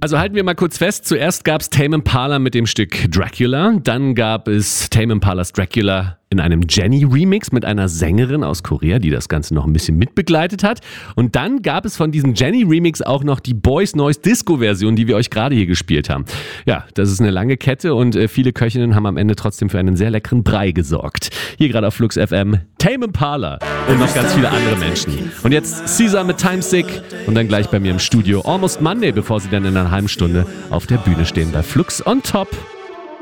Also halten wir mal kurz fest. Zuerst gab es Tame Impala mit dem Stück Dracula. Dann gab es Tame Impalas Dracula in einem Jenny-Remix mit einer Sängerin aus Korea, die das Ganze noch ein bisschen mitbegleitet hat. Und dann gab es von diesem Jenny-Remix auch noch die Boys Noise Disco-Version, die wir euch gerade hier gespielt haben. Ja, das ist eine lange Kette und viele Köchinnen haben am Ende trotzdem für einen sehr leckeren Brei gesorgt. Hier gerade auf Flux FM Tame Impala und noch ganz viele andere Menschen. Und jetzt Caesar mit Time Sick und dann gleich bei mir im Studio Almost Monday, bevor sie dann in einer halben Stunde auf der Bühne stehen bei Flux on Top.